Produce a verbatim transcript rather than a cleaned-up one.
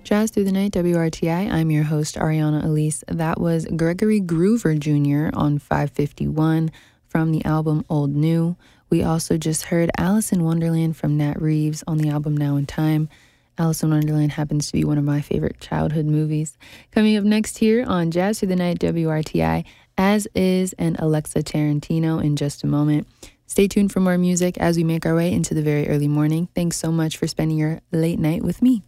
Jazz Through the Night, W R T I. I'm your host, Ariana Elise. That was Gregory Groover Junior on five fifty-one from the album Old New. We also just heard Alice in Wonderland from Nat Reeves on the album Now in Time. Alice in Wonderland happens to be one of my favorite childhood movies. Coming up next here on Jazz Through the Night, W R T I, As Is and Alexa Tarantino in just a moment. Stay tuned for more music as we make our way into the very early morning. Thanks so much for spending your late night with me.